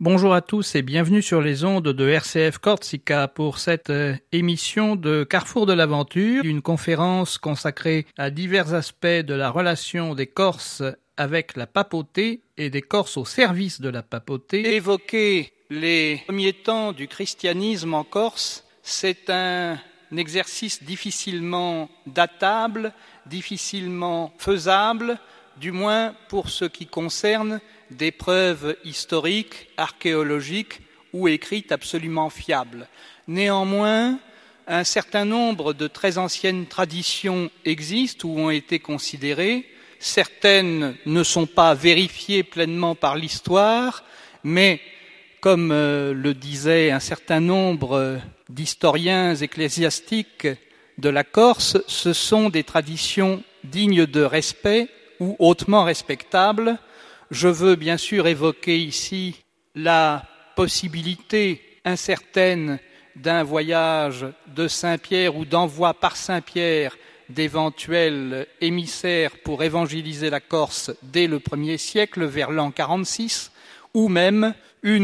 Bonjour à tous et bienvenue sur les ondes de RCF Corsica pour cette émission de Carrefour de l'Aventure, une conférence consacrée à divers aspects de la relation des Corses avec la papauté et des Corses au service de la papauté. Évoquer les premiers temps du christianisme en Corse, c'est un exercice difficilement datable, difficilement faisable, du moins pour ce qui concerne des preuves historiques, archéologiques ou écrites absolument fiables. Néanmoins, un certain nombre de très anciennes traditions existent ou ont été considérées. Certaines ne sont pas vérifiées pleinement par l'histoire, mais comme le disaient un certain nombre d'historiens ecclésiastiques de la Corse, ce sont des traditions dignes de respect ou hautement respectables. Je veux bien sûr évoquer ici la possibilité incertaine d'un voyage de Saint-Pierre ou d'envoi par Saint-Pierre d'éventuels émissaires pour évangéliser la Corse dès le 1er siècle, vers l'an 46, ou même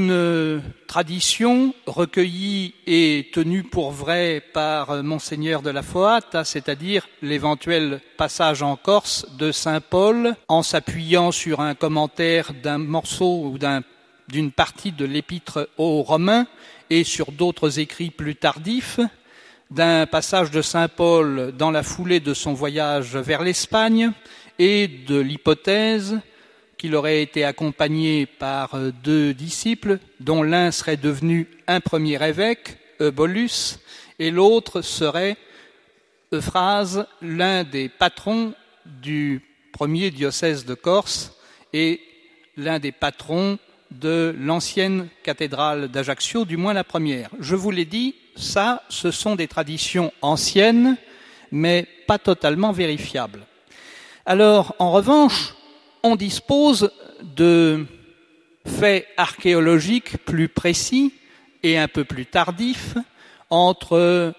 une tradition recueillie et tenue pour vraie par Monseigneur de la Foata, c'est-à-dire l'éventuel passage en Corse de saint Paul en s'appuyant sur un commentaire d'un morceau ou d'une partie de l'épître aux Romains et sur d'autres écrits plus tardifs, d'un passage de saint Paul dans la foulée de son voyage vers l'Espagne et de l'hypothèse qu'il aurait été accompagné par 2 disciples, dont l'un serait devenu un premier évêque, Eubulus, et l'autre serait Euphrase, l'un des patrons du premier diocèse de Corse et l'un des patrons de l'ancienne cathédrale d'Ajaccio, du moins la première. Je vous l'ai dit, ça, ce sont des traditions anciennes, mais pas totalement vérifiables. Alors, en revanche, on dispose de faits archéologiques plus précis et un peu plus tardifs entre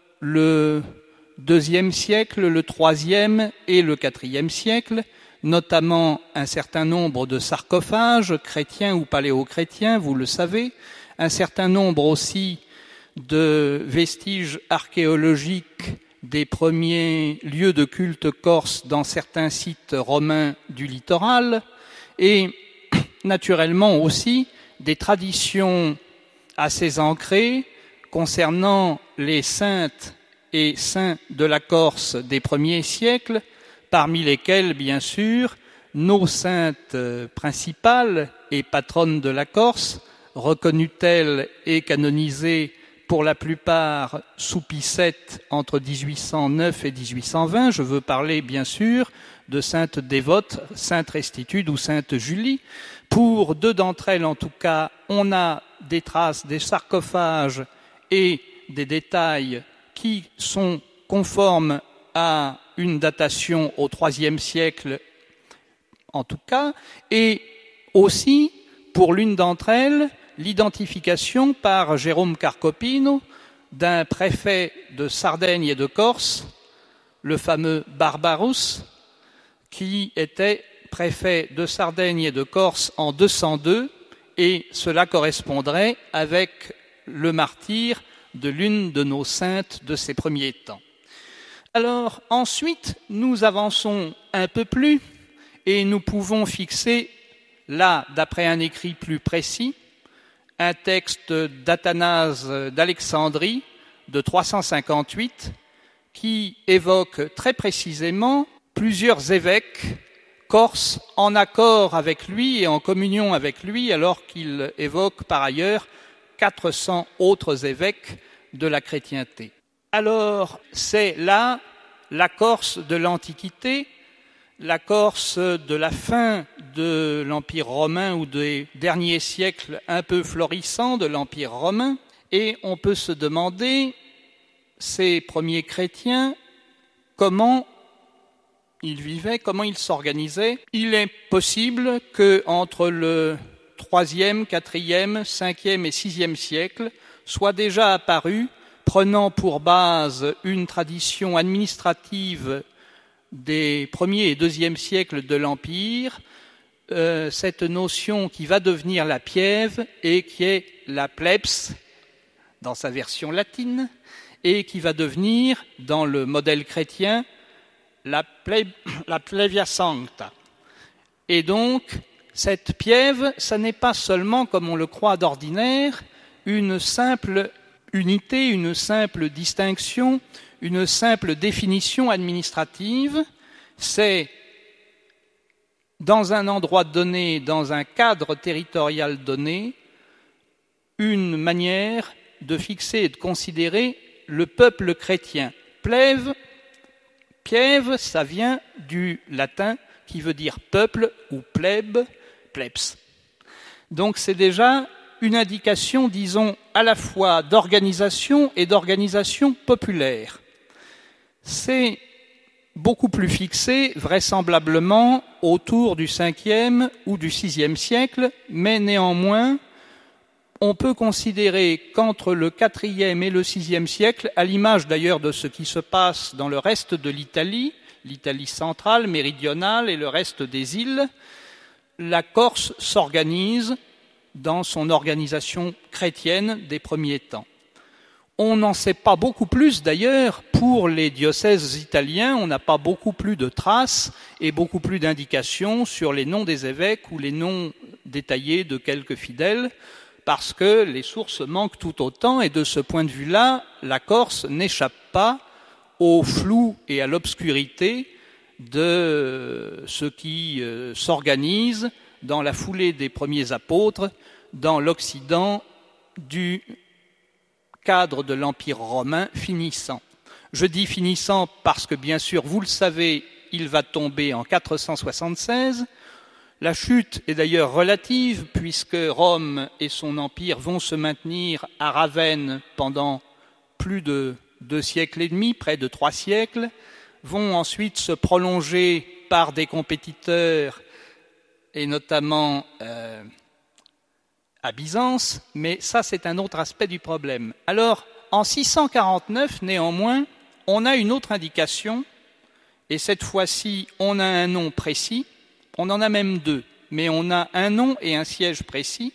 le IIe siècle, le IIIe et le IVe siècle, notamment un certain nombre de sarcophages chrétiens ou paléochrétiens, vous le savez, un certain nombre aussi de vestiges archéologiques des premiers lieux de culte corse dans certains sites romains du littoral et naturellement aussi des traditions assez ancrées concernant les saintes et saints de la Corse des premiers siècles, parmi lesquels bien sûr nos saintes principales et patronnes de la Corse, reconnues telles et canonisées pour la plupart sous Pie VII entre 1809 et 1820. Je veux parler bien sûr de sainte dévote, sainte Restitude ou sainte Julie. Pour 2 d'entre elles en tout cas, on a des traces, des sarcophages et des détails qui sont conformes à une datation au IIIe siècle en tout cas, et aussi pour l'une d'entre elles, l'identification par Jérôme Carcopino d'un préfet de Sardaigne et de Corse, le fameux Barbarus, qui était préfet de Sardaigne et de Corse en 202, et cela correspondrait avec le martyre de l'une de nos saintes de ces premiers temps. Alors ensuite, nous avançons un peu plus et nous pouvons fixer, là, d'après un écrit plus précis, un texte d'Athanase d'Alexandrie de 358 qui évoque très précisément plusieurs évêques corses en accord avec lui et en communion avec lui, alors qu'il évoque par ailleurs 400 autres évêques de la chrétienté. Alors c'est là la Corse de l'Antiquité, la Corse de la fin de l'Empire romain ou des derniers siècles un peu florissants de l'Empire romain, et on peut se demander, ces premiers chrétiens, comment ils vivaient, comment ils s'organisaient. Il est possible qu'entre le IIIe, IVe, Ve et VIe siècle soit déjà apparu, prenant pour base une tradition administrative des 1er et 2e siècles de l'Empire, cette notion qui va devenir la piève et qui est la plebs dans sa version latine et qui va devenir, dans le modèle chrétien, la plebia sancta. Et donc, cette piève, ça n'est pas seulement, comme on le croit d'ordinaire, une simple unité, une simple distinction, une simple définition administrative, c'est dans un endroit donné, dans un cadre territorial donné, une manière de fixer et de considérer le peuple chrétien. Piève, ça vient du latin qui veut dire peuple ou plebs. Donc c'est déjà une indication, disons, à la fois d'organisation et d'organisation populaire. C'est beaucoup plus fixé, vraisemblablement, autour du 5e ou du 6e siècle, mais néanmoins, on peut considérer qu'entre le 4e et le 6e siècle, à l'image d'ailleurs de ce qui se passe dans le reste de l'Italie centrale, méridionale et le reste des îles, la Corse s'organise dans son organisation chrétienne des premiers temps. On n'en sait pas beaucoup plus d'ailleurs pour les diocèses italiens, on n'a pas beaucoup plus de traces et beaucoup plus d'indications sur les noms des évêques ou les noms détaillés de quelques fidèles, parce que les sources manquent tout autant et de ce point de vue-là, la Corse n'échappe pas au flou et à l'obscurité de ce qui s'organise dans la foulée des premiers apôtres dans l'Occident du cadre de l'Empire romain finissant. Je dis finissant parce que, bien sûr, vous le savez, il va tomber en 476. La chute est d'ailleurs relative puisque Rome et son empire vont se maintenir à Ravenne pendant plus de 2 siècles et demi, près de 3 siècles, vont ensuite se prolonger par des compétiteurs et notamment à Byzance, mais ça c'est un autre aspect du problème. Alors, en 649, néanmoins, on a une autre indication, et cette fois-ci, on a un nom précis, on en a même 2, mais on a un nom et un siège précis,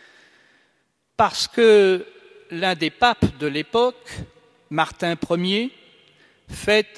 parce que l'un des papes de l'époque, Martin Ier, fait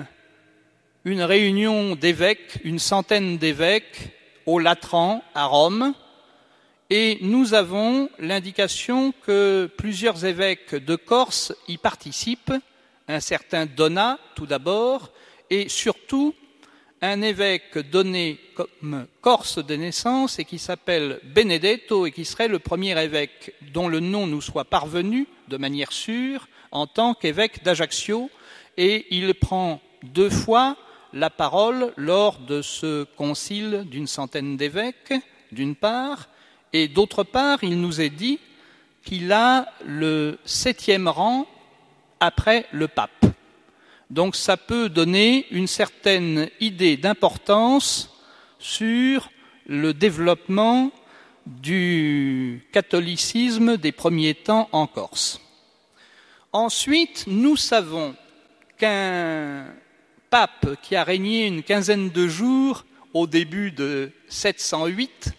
une réunion d'évêques, une centaine d'évêques au Latran, à Rome, et nous avons l'indication que plusieurs évêques de Corse y participent, un certain Donat tout d'abord, et surtout un évêque donné comme Corse de naissance et qui s'appelle Benedetto et qui serait le premier évêque dont le nom nous soit parvenu de manière sûre en tant qu'évêque d'Ajaccio, et il prend 2 fois la parole lors de ce concile d'une centaine d'évêques, d'une part, et d'autre part, il nous est dit qu'il a le 7e rang après le pape. Donc ça peut donner une certaine idée d'importance sur le développement du catholicisme des premiers temps en Corse. Ensuite, nous savons qu'un pape qui a régné une quinzaine de jours au début de 708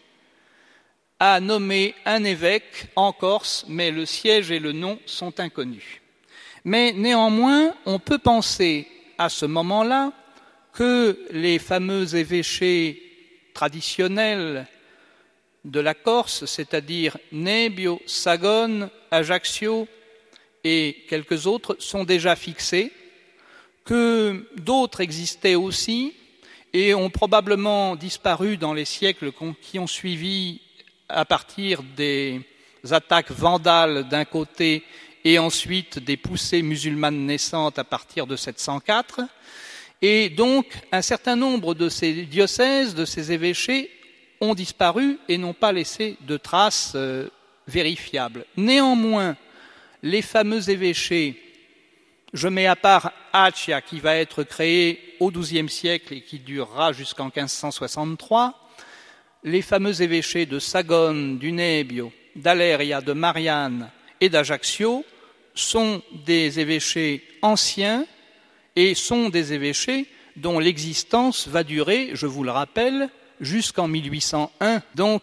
a nommé un évêque en Corse, mais le siège et le nom sont inconnus. Mais néanmoins, on peut penser à ce moment-là que les fameux évêchés traditionnels de la Corse, c'est-à-dire Nebbio, Sagone, Ajaccio et quelques autres, sont déjà fixés, que d'autres existaient aussi et ont probablement disparu dans les siècles qui ont suivi à partir des attaques vandales d'un côté et ensuite des poussées musulmanes naissantes à partir de 704. Et donc, un certain nombre de ces diocèses, de ces évêchés, ont disparu et n'ont pas laissé de traces vérifiables. Néanmoins, les fameux évêchés, je mets à part Accia qui va être créé au XIIe siècle et qui durera jusqu'en 1563, les fameux évêchés de Sagone, du Nebbio, d'Aleria, de Marianne et d'Ajaccio sont des évêchés anciens et sont des évêchés dont l'existence va durer, je vous le rappelle, jusqu'en 1801. Donc,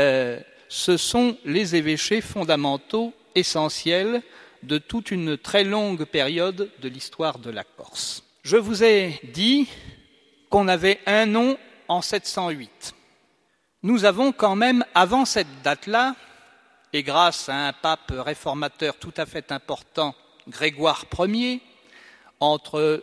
ce sont les évêchés fondamentaux essentiels de toute une très longue période de l'histoire de la Corse. Je vous ai dit qu'on avait un nom en 708. Nous avons quand même, avant cette date-là, et grâce à un pape réformateur tout à fait important, Grégoire Ier, entre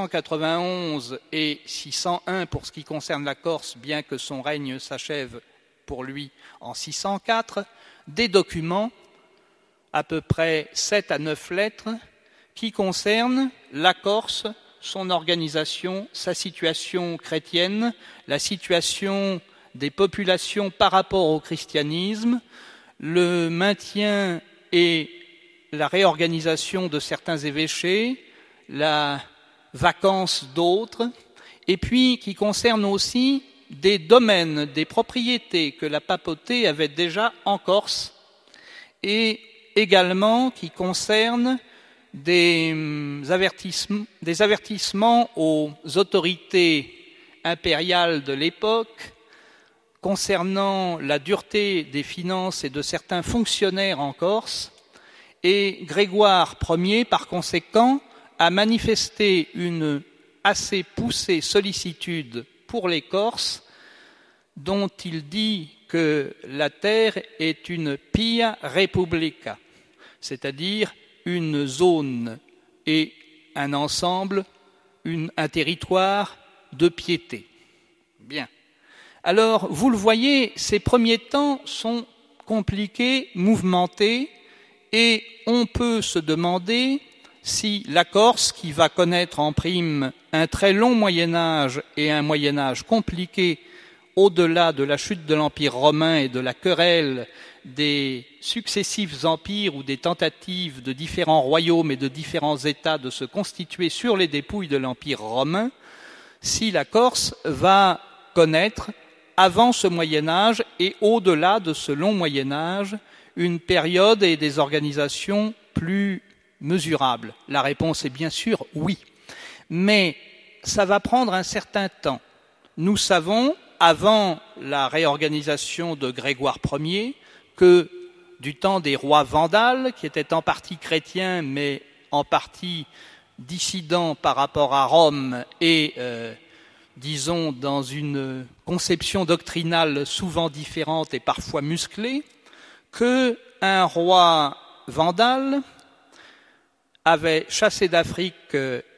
591 et 601 pour ce qui concerne la Corse, bien que son règne s'achève pour lui en 604, des documents, à peu près 7 à 9 lettres, qui concernent la Corse, son organisation, sa situation chrétienne, la situation des populations par rapport au christianisme, le maintien et la réorganisation de certains évêchés, la vacance d'autres, et puis qui concerne aussi des domaines, des propriétés que la papauté avait déjà en Corse, et également qui concerne des avertissements aux autorités impériales de l'époque concernant la dureté des finances et de certains fonctionnaires en Corse, et Grégoire Ier, par conséquent, a manifesté une assez poussée sollicitude pour les Corses, dont il dit que la terre est une pia republica, c'est-à-dire une zone et un ensemble, un territoire de piété. Bien. Alors, vous le voyez, ces premiers temps sont compliqués, mouvementés, et on peut se demander si la Corse, qui va connaître en prime un très long Moyen-Âge et un Moyen-Âge compliqué au-delà de la chute de l'Empire romain et de la querelle des successifs empires ou des tentatives de différents royaumes et de différents États de se constituer sur les dépouilles de l'Empire romain, si la Corse va connaître, avant ce Moyen-Âge et au-delà de ce long Moyen-Âge, une période et des organisations plus mesurables. La réponse est bien sûr oui, mais ça va prendre un certain temps. Nous savons, avant la réorganisation de Grégoire Ier, que du temps des rois vandales, qui étaient en partie chrétiens mais en partie dissidents par rapport à Rome et disons dans une conception doctrinale souvent différente et parfois musclée, qu'un roi vandale avait chassé d'Afrique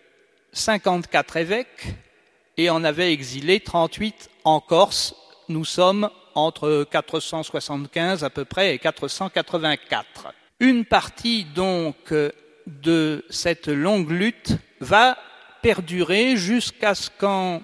54 évêques et en avait exilé 38 en Corse. Nous sommes entre 475 à peu près et 484. Une partie donc de cette longue lutte va perdurer jusqu'à ce qu'en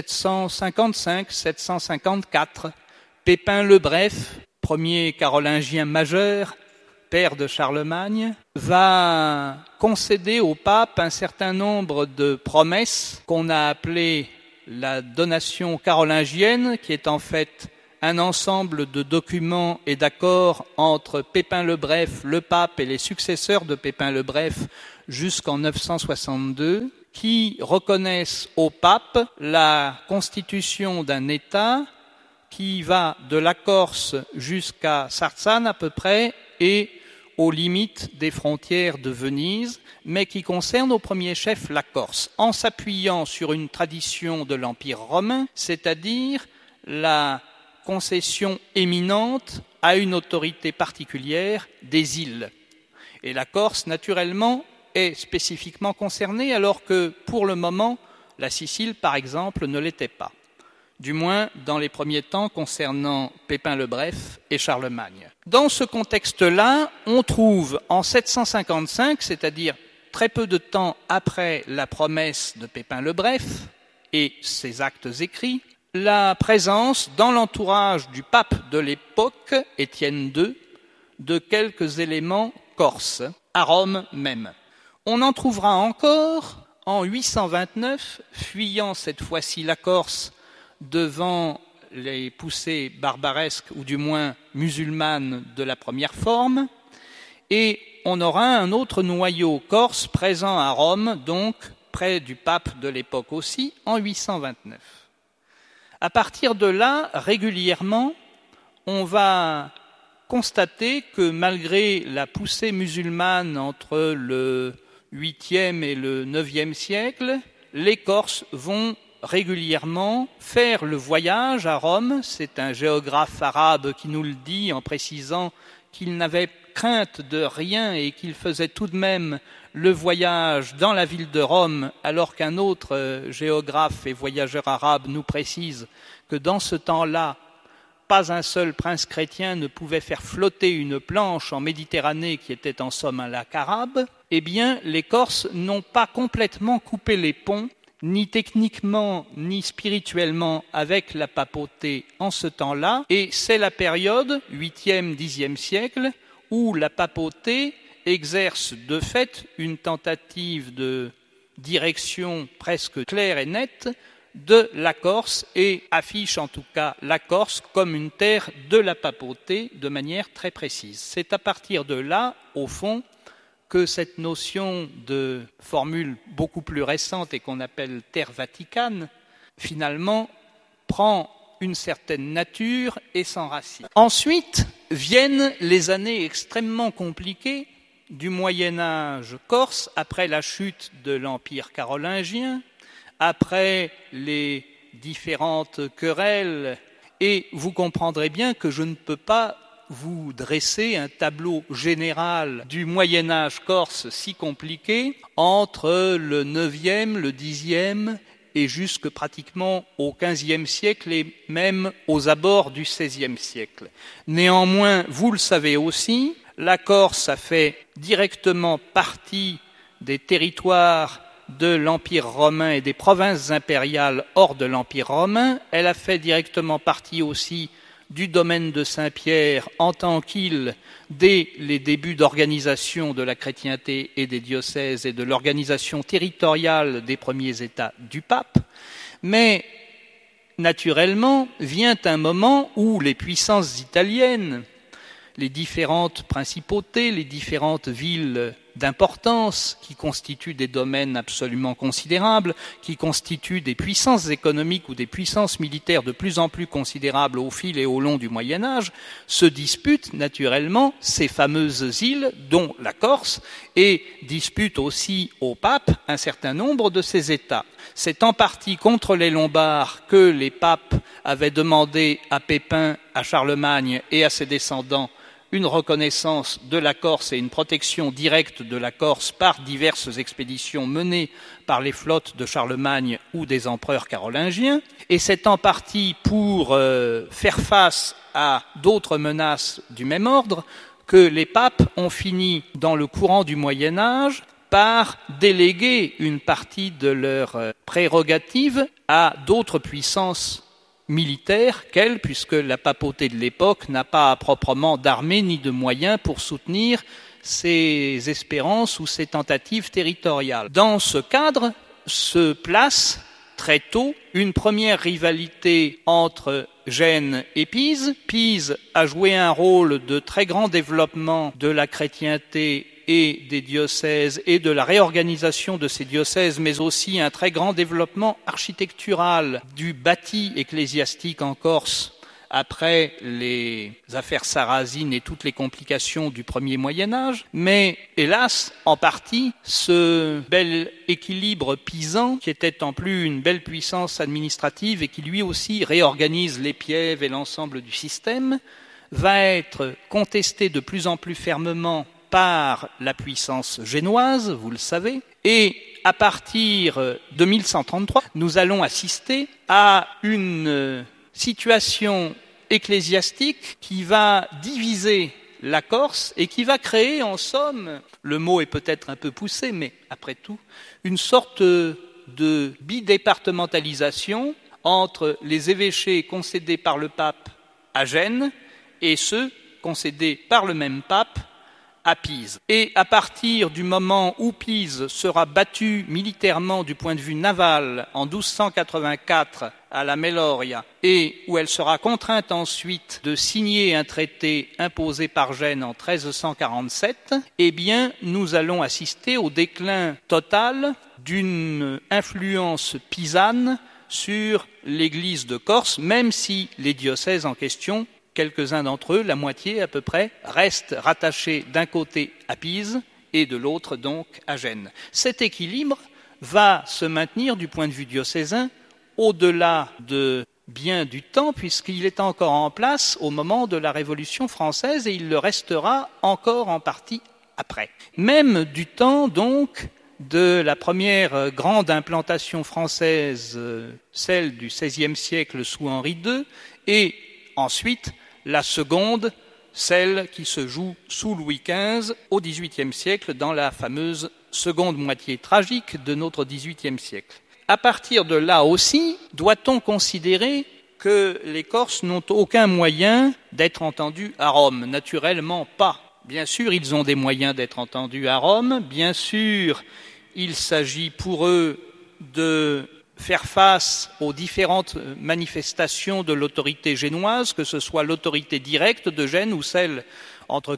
755-754, Pépin le Bref, premier carolingien majeur, père de Charlemagne, va concéder au pape un certain nombre de promesses qu'on a appelées la donation carolingienne, qui est en fait un ensemble de documents et d'accords entre Pépin le Bref, le pape et les successeurs de Pépin le Bref jusqu'en 962, qui reconnaissent au pape la constitution d'un État qui va de la Corse jusqu'à Sarzane à peu près et aux limites des frontières de Venise, mais qui concerne au premier chef la Corse, en s'appuyant sur une tradition de l'Empire romain, c'est-à-dire la concession éminente à une autorité particulière des îles. Et la Corse, naturellement, est spécifiquement concernée, alors que, pour le moment, la Sicile, par exemple, ne l'était pas. Du moins dans les premiers temps concernant Pépin le Bref et Charlemagne. Dans ce contexte-là, on trouve en 755, c'est-à-dire très peu de temps après la promesse de Pépin le Bref et ses actes écrits, la présence dans l'entourage du pape de l'époque, Étienne II, de quelques éléments corses, à Rome même. On en trouvera encore en 829, fuyant cette fois-ci la Corse devant les poussées barbaresques ou du moins musulmanes de la première forme, et on aura un autre noyau corse présent à Rome, donc près du pape de l'époque aussi, en 829. À partir de là, régulièrement, on va constater que malgré la poussée musulmane entre le 8e et le 9e siècle, les Corses vont régulièrement faire le voyage à Rome. C'est un géographe arabe qui nous le dit en précisant qu'il n'avait crainte de rien et qu'il faisait tout de même le voyage dans la ville de Rome, alors qu'un autre géographe et voyageur arabe nous précise que dans ce temps-là, pas un seul prince chrétien ne pouvait faire flotter une planche en Méditerranée qui était en somme un lac arabe. Eh bien, les Corses n'ont pas complètement coupé les ponts, ni techniquement ni spirituellement, avec la papauté en ce temps-là. Et c'est la période, 8e, 10e siècle, où la papauté exerce de fait une tentative de direction presque claire et nette de la Corse et affiche en tout cas la Corse comme une terre de la papauté de manière très précise. C'est à partir de là, au fond, que cette notion de formule beaucoup plus récente et qu'on appelle terre vaticane, finalement, prend une certaine nature et s'enracine. Ensuite viennent les années extrêmement compliquées du Moyen-Âge corse, après la chute de l'Empire carolingien, après les différentes querelles, et vous comprendrez bien que je ne peux pas vous dresser un tableau général du Moyen-Âge corse si compliqué entre le 9e, le 10e et jusque pratiquement au 15e siècle et même aux abords du 16e siècle. Néanmoins, vous le savez aussi, la Corse a fait directement partie des territoires de l'Empire romain et des provinces impériales hors de l'Empire romain. Elle a fait directement partie aussi du domaine de Saint-Pierre en tant qu'île dès les débuts d'organisation de la chrétienté et des diocèses et de l'organisation territoriale des premiers États du pape. Mais naturellement vient un moment où les puissances italiennes, les différentes principautés, les différentes villes d'importance qui constituent des domaines absolument considérables, qui constituent des puissances économiques ou des puissances militaires de plus en plus considérables au fil et au long du Moyen-Âge, se disputent naturellement ces fameuses îles, dont la Corse, et disputent aussi au pape un certain nombre de ces États. C'est en partie contre les Lombards que les papes avaient demandé à Pépin, à Charlemagne et à ses descendants une reconnaissance de la Corse et une protection directe de la Corse par diverses expéditions menées par les flottes de Charlemagne ou des empereurs carolingiens, et c'est en partie pour faire face à d'autres menaces du même ordre que les papes ont fini, dans le courant du Moyen-Âge, par déléguer une partie de leurs prérogatives à d'autres puissances militaire qu'elle, puisque la papauté de l'époque n'a pas proprement d'armée ni de moyens pour soutenir ses espérances ou ses tentatives territoriales. Dans ce cadre se place très tôt une première rivalité entre Gênes et Pise. Pise a joué un rôle de très grand développement de la chrétienté et des diocèses et de la réorganisation de ces diocèses, mais aussi un très grand développement architectural du bâti ecclésiastique en Corse après les affaires sarrasines et toutes les complications du premier Moyen-Âge. Mais hélas, en partie, ce bel équilibre pisan, qui était en plus une belle puissance administrative et qui lui aussi réorganise les pièves et l'ensemble du système, va être contesté de plus en plus fermement par la puissance génoise, vous le savez, et à partir de 1133, nous allons assister à une situation ecclésiastique qui va diviser la Corse et qui va créer en somme, le mot est peut-être un peu poussé, mais après tout, une sorte de bidépartementalisation entre les évêchés concédés par le pape à Gênes et ceux concédés par le même pape à Pise. Et à partir du moment où Pise sera battue militairement du point de vue naval en 1284 à la Meloria et où elle sera contrainte ensuite de signer un traité imposé par Gênes en 1347, eh bien, nous allons assister au déclin total d'une influence pisane sur l'Église de Corse, même si les diocèses en question, quelques-uns d'entre eux, la moitié à peu près, restent rattachés d'un côté à Pise et de l'autre donc à Gênes. Cet équilibre va se maintenir du point de vue diocésain au-delà de bien du temps, puisqu'il est encore en place au moment de la Révolution française et il le restera encore en partie après. Même du temps donc de la première grande implantation française, celle du XVIe siècle sous Henri II, et ensuite la seconde, celle qui se joue sous Louis XV au XVIIIe siècle, dans la fameuse seconde moitié tragique de notre XVIIIe siècle. À partir de là aussi, doit-on considérer que les Corses n'ont aucun moyen d'être entendus à Rome? Naturellement pas. Bien sûr, ils ont des moyens d'être entendus à Rome. Bien sûr, il s'agit pour eux de faire face aux différentes manifestations de l'autorité génoise, que ce soit l'autorité directe de Gênes ou celle entre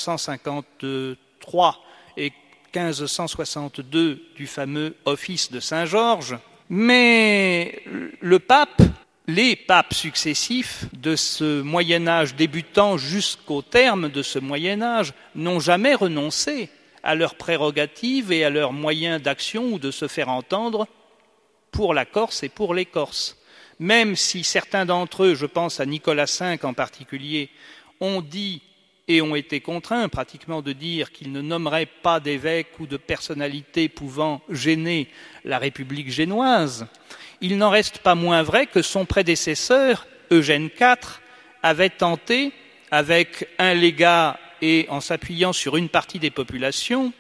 1453 et 1562 du fameux office de Saint-Georges. Mais les papes successifs de ce Moyen-Âge débutant jusqu'au terme de ce Moyen-Âge n'ont jamais renoncé à leurs prérogatives et à leurs moyens d'action ou de se faire entendre pour la Corse et pour les Corses. Même si certains d'entre eux, je pense à Nicolas V en particulier, ont dit et ont été contraints pratiquement de dire qu'ils ne nommeraient pas d'évêques ou de personnalités pouvant gêner la République génoise, il n'en reste pas moins vrai que son prédécesseur, Eugène IV, avait tenté, avec un légat et en s'appuyant sur une partie des populations,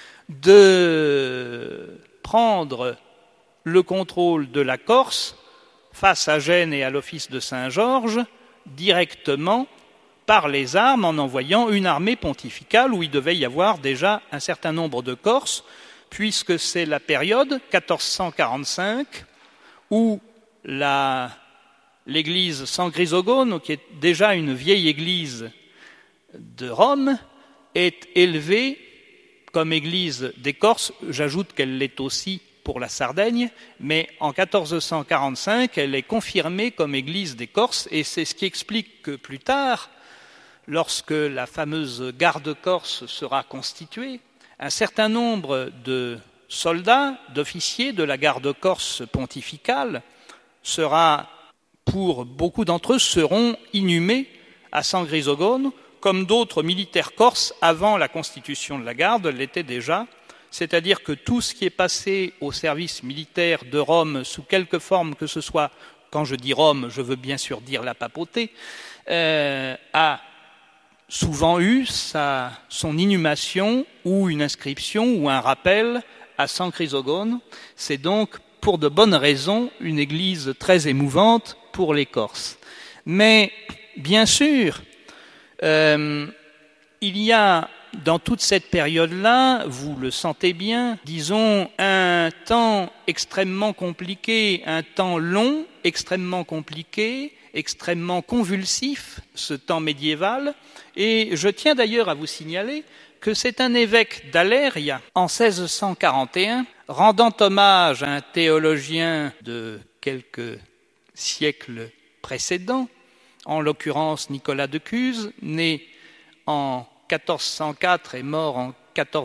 de prendre le contrôle de la Corse face à Gênes et à l'office de Saint-Georges directement par les armes en envoyant une armée pontificale où il devait y avoir déjà un certain nombre de Corses, puisque c'est la période 1445 où l'église San Crisogone, qui est déjà une vieille église de Rome, est élevée comme église des Corses. J'ajoute qu'elle l'est aussi pour la Sardaigne, mais en 1445, elle est confirmée comme église des Corses, et c'est ce qui explique que plus tard, lorsque la fameuse garde corse sera constituée, un certain nombre de soldats, d'officiers de la garde corse pontificale pour beaucoup d'entre eux, seront inhumés à San Crisogone, comme d'autres militaires corses avant la constitution de la garde l'étaient déjà. C'est-à-dire que tout ce qui est passé au service militaire de Rome sous quelque forme que ce soit, quand je dis Rome, je veux bien sûr dire la papauté, a souvent eu son inhumation ou une inscription ou un rappel à San Crisogone. C'est donc pour de bonnes raisons une église très émouvante pour les Corses. Mais bien sûr, il y a dans toute cette période-là, vous le sentez bien, disons un temps extrêmement compliqué, un temps long, extrêmement compliqué, extrêmement convulsif, ce temps médiéval. Et je tiens d'ailleurs à vous signaler que c'est un évêque d'Aléria, en 1641, rendant hommage à un théologien de quelques siècles précédents, en l'occurrence Nicolas de Cuse, né en 1404 et mort en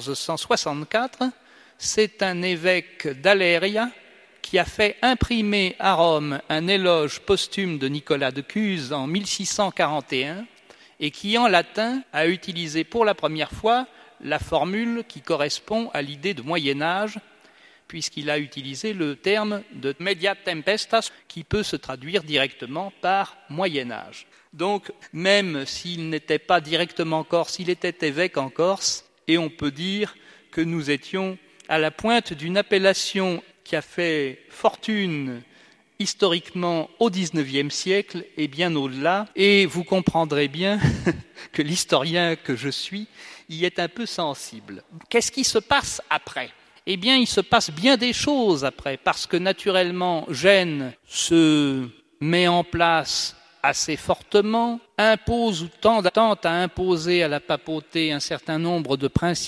1464, c'est un évêque d'Aléria qui a fait imprimer à Rome un éloge posthume de Nicolas de Cuse en 1641 et qui, en latin, a utilisé pour la première fois la formule qui correspond à l'idée de Moyen-Âge, puisqu'il a utilisé le terme de media tempestas, qui peut se traduire directement par Moyen-Âge. Donc, même s'il n'était pas directement corse, il était évêque en Corse, et on peut dire que nous étions à la pointe d'une appellation qui a fait fortune historiquement au XIXe siècle et bien au-delà, et vous comprendrez bien que l'historien que je suis y est un peu sensible. Qu'est-ce qui se passe après ? Eh bien, il se passe bien des choses après, parce que naturellement, Gênes se met en place assez fortement, impose ou tend à imposer à la papauté un certain nombre de principes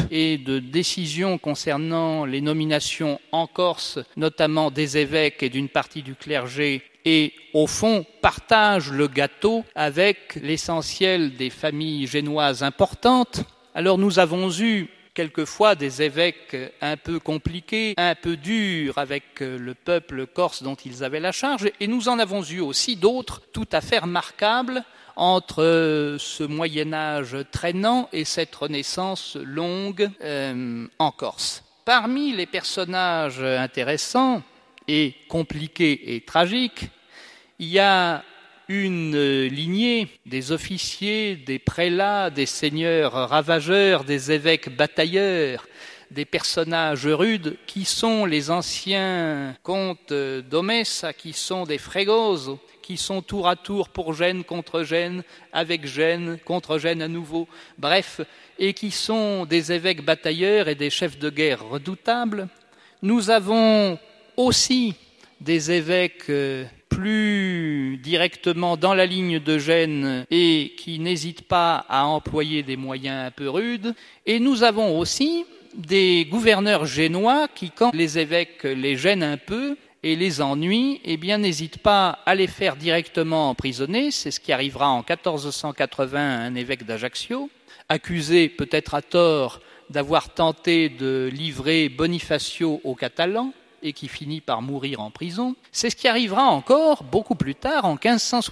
et de décisions concernant les nominations en Corse, notamment des évêques et d'une partie du clergé, et au fond partage le gâteau avec l'essentiel des familles génoises importantes. Alors nous avons eu quelquefois des évêques un peu compliqués, un peu durs avec le peuple corse dont ils avaient la charge, et nous en avons eu aussi d'autres tout à fait remarquables entre ce Moyen-Âge traînant et cette Renaissance longue en Corse. Parmi les personnages intéressants et compliqués et tragiques, il y a une lignée des officiers, des prélats, des seigneurs ravageurs, des évêques batailleurs, des personnages rudes qui sont les anciens comtes d'Omessa, qui sont des frégoso, qui sont tour à tour pour Gênes contre Gênes, avec Gênes contre Gênes à nouveau, bref, et qui sont des évêques batailleurs et des chefs de guerre redoutables. Nous avons aussi des évêques plus directement dans la ligne de Gênes et qui n'hésitent pas à employer des moyens un peu rudes. Et nous avons aussi des gouverneurs génois qui, quand les évêques les gênent un peu et les ennuient, eh bien n'hésitent pas à les faire directement emprisonner. C'est ce qui arrivera en 1480 à un évêque d'Ajaccio, accusé peut-être à tort d'avoir tenté de livrer Bonifacio aux Catalans, et qui finit par mourir en prison. C'est ce qui arrivera encore, beaucoup plus tard, en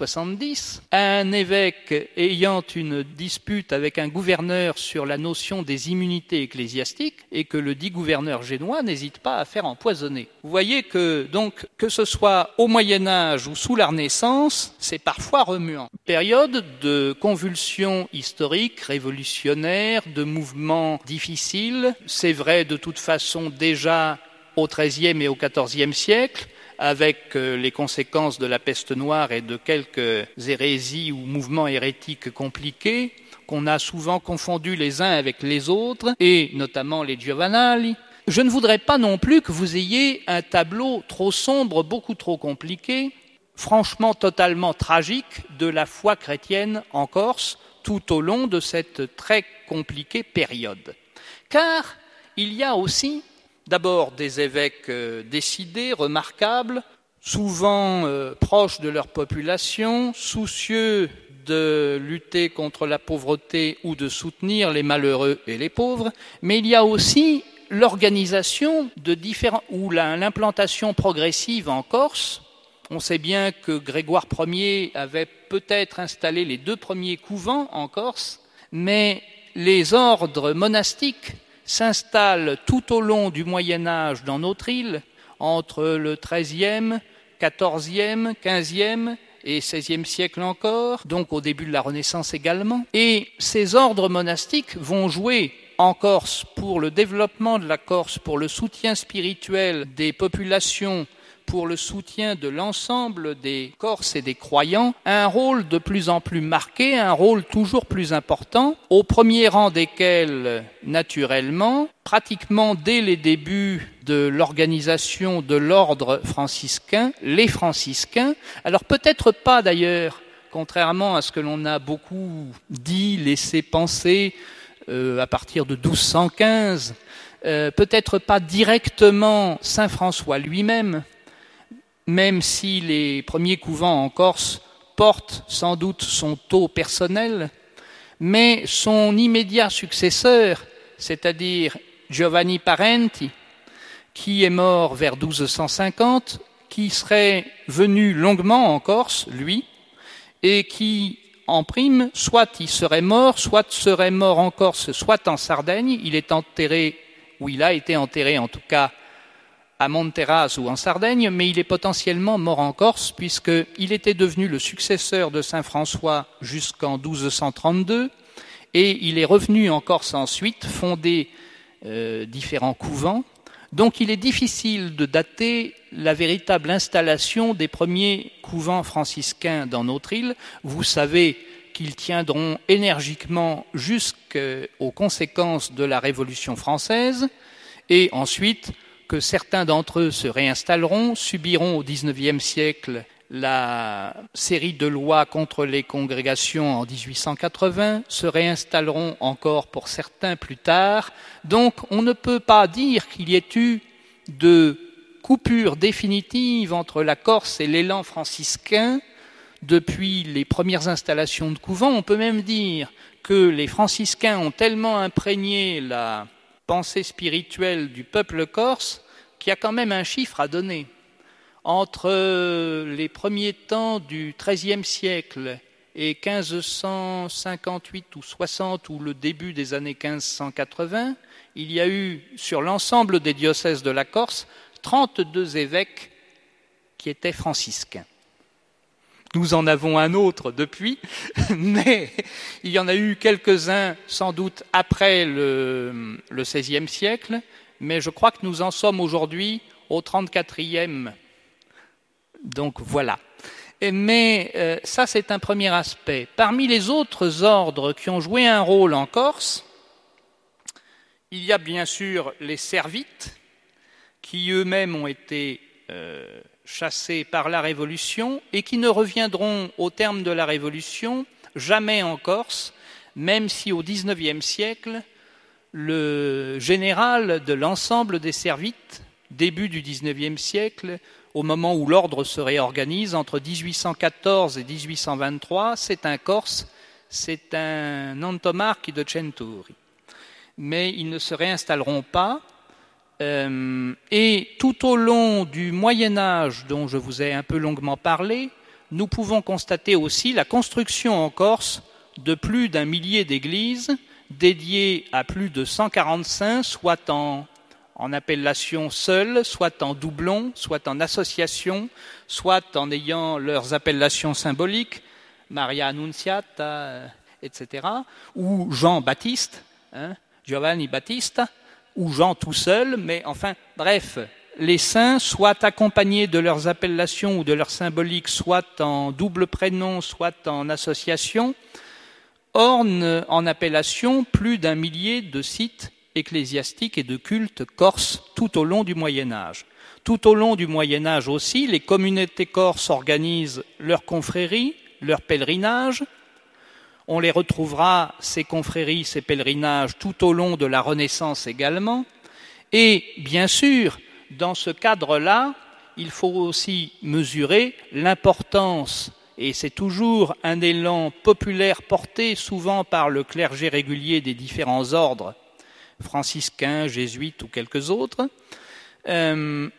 1570, à un évêque ayant une dispute avec un gouverneur sur la notion des immunités ecclésiastiques, et que le dit gouverneur génois n'hésite pas à faire empoisonner. Vous voyez que, donc, que ce soit au Moyen-Âge ou sous la Renaissance, c'est parfois remuant. Période de convulsions historiques, révolutionnaires, de mouvements difficiles. C'est vrai de toute façon déjà au XIIIe et au XIVe siècle, avec les conséquences de la peste noire et de quelques hérésies ou mouvements hérétiques compliqués, qu'on a souvent confondus les uns avec les autres, et notamment les Giovannali. Je ne voudrais pas non plus que vous ayez un tableau trop sombre, beaucoup trop compliqué, franchement totalement tragique de la foi chrétienne en Corse, tout au long de cette très compliquée période. Car il y a aussi d'abord des évêques décidés, remarquables, souvent proches de leur population, soucieux de lutter contre la pauvreté ou de soutenir les malheureux et les pauvres, mais il y a aussi l'organisation de différents, ou l'implantation progressive en Corse. On sait bien que Grégoire Ier avait peut-être installé les 2 premiers couvents en Corse, mais les ordres monastiques s'installe tout au long du Moyen-Âge dans notre île, entre le XIIIe, XIVe, XVe et XVIe siècle encore, donc au début de la Renaissance également. Et ces ordres monastiques vont jouer en Corse pour le développement de la Corse, pour le soutien spirituel des populations, pour le soutien de l'ensemble des Corses et des croyants, un rôle de plus en plus marqué, un rôle toujours plus important, au premier rang desquels, naturellement, pratiquement dès les débuts de l'organisation de l'ordre franciscain, les franciscains, alors peut-être pas d'ailleurs, contrairement à ce que l'on a beaucoup dit, laissé penser à partir de 1215, peut-être pas directement Saint François lui-même, même si les premiers couvents en Corse portent sans doute son taux personnel, mais son immédiat successeur, c'est-à-dire Giovanni Parenti, qui est mort vers 1250, qui serait venu longuement en Corse, lui, et qui, en prime, soit il serait mort en Corse, soit en Sardaigne. Il est enterré, ou il a été enterré en tout cas, à Monteras ou en Sardaigne, mais il est potentiellement mort en Corse puisqu'il était devenu le successeur de Saint François jusqu'en 1232 et il est revenu en Corse ensuite, fonder différents couvents. Donc il est difficile de dater la véritable installation des premiers couvents franciscains dans notre île. Vous savez qu'ils tiendront énergiquement jusqu'aux conséquences de la Révolution française et ensuite que certains d'entre eux se réinstalleront, subiront au XIXe siècle la série de lois contre les congrégations en 1880, se réinstalleront encore pour certains plus tard. Donc on ne peut pas dire qu'il y ait eu de coupure définitive entre la Corse et l'élan franciscain depuis les premières installations de couvents. On peut même dire que les franciscains ont tellement imprégné la pensée spirituelle du peuple corse qu'il y a quand même un chiffre à donner. Entre les premiers temps du XIIIe siècle et 1558 ou 60 ou le début des années 1580, il y a eu sur l'ensemble des diocèses de la Corse 32 évêques qui étaient franciscains. Nous en avons un autre depuis, mais il y en a eu quelques-uns sans doute après le XVIe siècle, mais je crois que nous en sommes aujourd'hui au 34e. Donc voilà. Mais ça, c'est un premier aspect. Parmi les autres ordres qui ont joué un rôle en Corse, il y a bien sûr les servites, qui eux-mêmes ont été chassés par la Révolution et qui ne reviendront au terme de la Révolution jamais en Corse, même si au XIXe siècle, le général de l'ensemble des servites, début du XIXe siècle, au moment où l'ordre se réorganise, entre 1814 et 1823, c'est un Corse, c'est un Antomarchi de Centuri. Mais ils ne se réinstalleront pas. Et tout au long du Moyen-Âge, dont je vous ai un peu longuement parlé, nous pouvons constater aussi la construction en Corse de plus d'1 millier d'églises dédiées à plus de 140 saints, soit en appellation seule, soit en doublon, soit en association, soit en ayant leurs appellations symboliques, Maria Annunziata, etc., ou Jean Baptiste, Giovanni Battista, ou Jean tout seul, mais enfin, bref, les saints, soit accompagnés de leurs appellations ou de leurs symboliques, soit en double prénom, soit en association, ornent en appellation plus d'1 millier de sites ecclésiastiques et de cultes corses tout au long du Moyen-Âge. Tout au long du Moyen-Âge aussi, les communautés corses organisent leurs confréries, leurs pèlerinages. On les retrouvera, ces confréries, ces pèlerinages, tout au long de la Renaissance également. Et bien sûr, dans ce cadre-là, il faut aussi mesurer l'importance, et c'est toujours un élan populaire porté souvent par le clergé régulier des différents ordres, franciscains, jésuites ou quelques autres. Il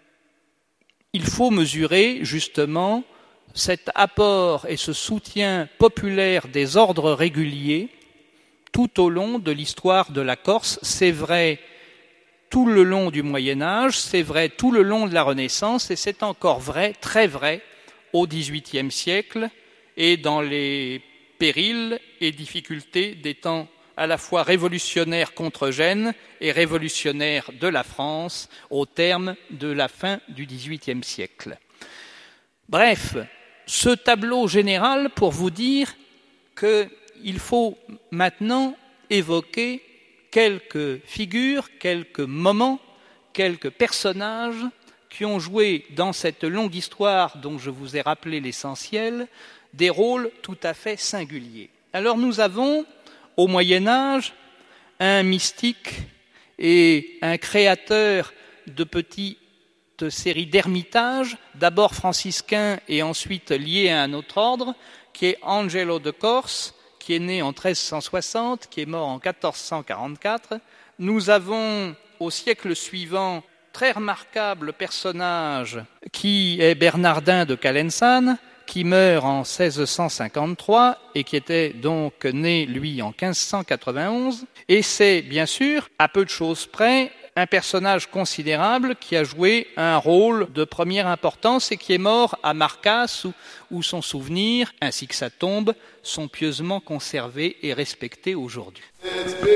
faut mesurer justement cet apport et ce soutien populaire des ordres réguliers tout au long de l'histoire de la Corse. C'est vrai tout le long du Moyen-Âge, c'est vrai tout le long de la Renaissance, et c'est encore vrai, très vrai, au XVIIIe siècle et dans les périls et difficultés des temps à la fois révolutionnaires contre Gênes et révolutionnaires de la France au terme de la fin du XVIIIe siècle. Bref, ce tableau général pour vous dire qu'il faut maintenant évoquer quelques figures, quelques moments, quelques personnages qui ont joué dans cette longue histoire dont je vous ai rappelé l'essentiel, des rôles tout à fait singuliers. Alors nous avons, au Moyen-Âge, un mystique et un créateur de petites séries d'ermitages, d'abord franciscains et ensuite liés à un autre ordre, qui est Angelo de Corse, qui est né en 1360, qui est mort en 1444. Nous avons au siècle suivant très remarquable personnage qui est Bernardin de Calensane, qui meurt en 1653 et qui était donc né, lui, en 1591. Et c'est, bien sûr, à peu de choses près, un personnage considérable qui a joué un rôle de première importance et qui est mort à Marcas, où son souvenir, ainsi que sa tombe, sont pieusement conservés et respectés aujourd'hui.